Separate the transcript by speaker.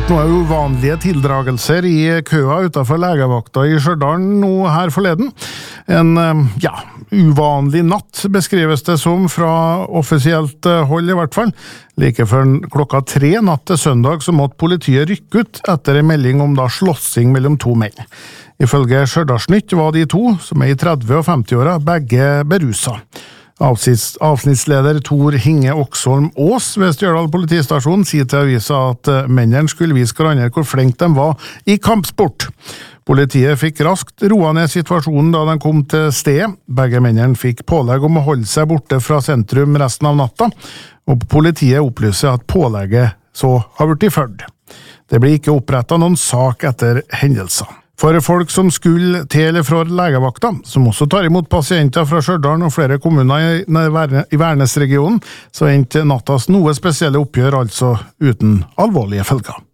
Speaker 1: vært noen uvanlige tildragelser i køa utenfor legevakta i Stjørdal nå her forleden. En, uvanlig natt beskrives det som fra offisielt hold i hvert fall. Like før klokka 3 natt til søndag så måtte politiet rykke ut etter en melding om slåssing mellom to menn. Ifølge Stjørdalsnytt var de to, som i 30- og 50-åra, begge berusa. Avsnittsleder Tor Hinge Oksholm Aas ved Stjørdal politistasjon sier til avisa at mennene skulle vise hverandre hvor flink de var i kampsport. Politiet fikk raskt roa ned situasjonen da de kom til stedet. Begge mennene fikk pålegg om å holde seg borte fra sentrum resten av natta, og politiet opplyser at pålegget så har blitt ført. Det ble ikke opprettet noen sak etter hendelser. For folk som skulle til eller fra legevakta, som også tar imot pasienter fra Stjørdal og flere kommuner i Værnes-regionen, så endte nattas noe spesielle oppgjør altså uten alvorlige følger.